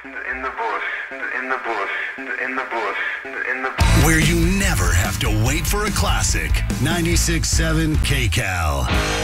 in the bush, in the bush, in the bush, in the bush. Where you never have to wait for a classic. 96.7 KCAL.